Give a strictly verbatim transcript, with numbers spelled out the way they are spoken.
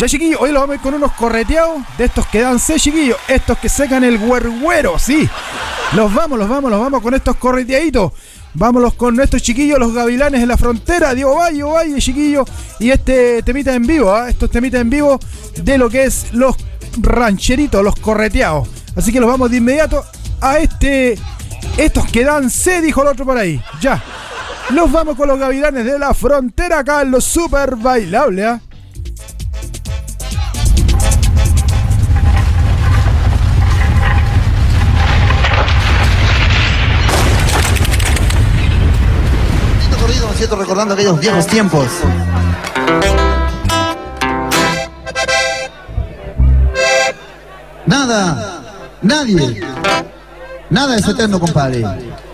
Ya, chiquillos, hoy lo vamos a ir con unos correteados de estos que dan sed, chiquillos. Estos que secan el güergüero, sí. Los vamos, los vamos, los vamos con estos correteaditos. Vámonos con nuestros chiquillos, los gavilanes de la frontera, Diego Valle, Valle, chiquillos. Y este temita en vivo, ¿eh? Estos temitas en vivo de lo que es los rancheritos, los correteados. Así que los vamos de inmediato a este... Estos que dan sed, dijo el otro por ahí. Ya. Los vamos con los gavilanes de la frontera acá en los super bailables, ¿eh? Cierto, recordando aquellos viejos tiempos. Nada, nadie, nada es eterno, compadre.